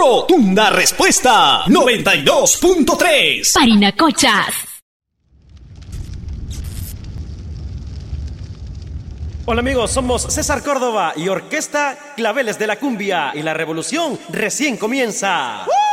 Rotunda respuesta. 92.3. Parinacochas. Hola amigos, somos César Córdoba y Orquesta Claveles de la Cumbia y la revolución recién comienza.